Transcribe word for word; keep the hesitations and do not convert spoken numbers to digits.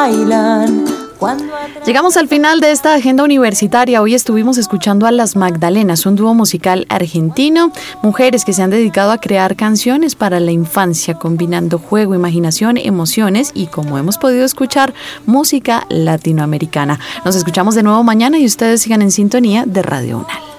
bailan. Llegamos al final de esta agenda universitaria. Hoy estuvimos escuchando a Las Magdalenas, un dúo musical argentino, mujeres que se han dedicado a crear canciones para la infancia, combinando juego, imaginación, emociones y, como hemos podido escuchar, música latinoamericana. Nos escuchamos de nuevo mañana y ustedes sigan en sintonía de Radio UNAL.